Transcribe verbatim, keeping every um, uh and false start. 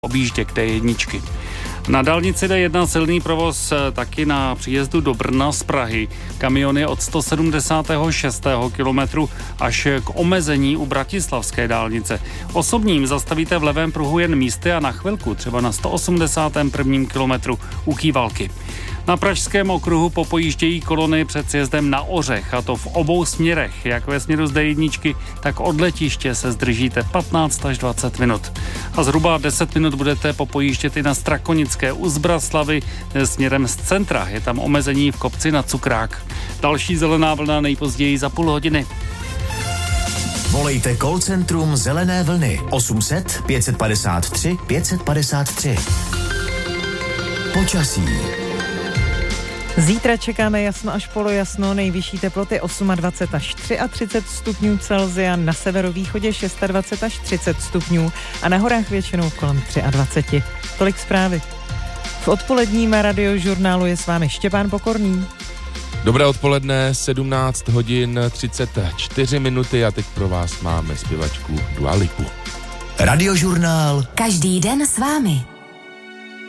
objížděk D jedna. Na dálnici D jedna silný provoz taky na příjezdu do Brna z Prahy. Kamiony od sto sedmdesátého šestého kilometru až k omezení u bratislavské dálnice. Osobním zastavíte v levém pruhu jen místy a na chvilku, třeba na sto osmdesátém prvním kilometru u Kývalky. Na pražském okruhu popojíždějí kolony před sjezdem na Ořech, a to v obou směrech. Jak ve směru z D jedna, tak od letiště se zdržíte patnáct až dvacet minut. A zhruba deset minut budete popojíždět i na Strakonické u Zbraslavy směrem z centra. Je tam omezení v kopci na Cukrák. Další zelená vlna nejpozději za půl hodiny. Volejte call centrum Zelené vlny osm set pět padesát tři pět padesát tři. Počasí. Zítra čekáme jasno až polojasno, nejvyšší teploty dvacet osm až třicet tři stupňů Celsia, na severovýchodě dvacet šest až třicet stupňů a na horách většinou kolem dvacet tři. Tolik zprávy. V odpoledním radiožurnálu je s vámi Štěpán Pokorný. Dobré odpoledne, sedmnáct hodin třicet čtyři minuty a teď pro vás máme zpěvačku Dua Lipu. Radiožurnál. Každý den s vámi.